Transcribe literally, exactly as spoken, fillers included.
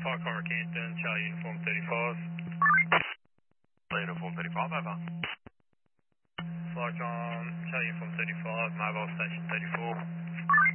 Parkheimer Canton, Charlie Uniform thirty-five. Uniform thirty-five, over. Flycom, Charlie Uniform thirty-five, Mobile Station thirty-four.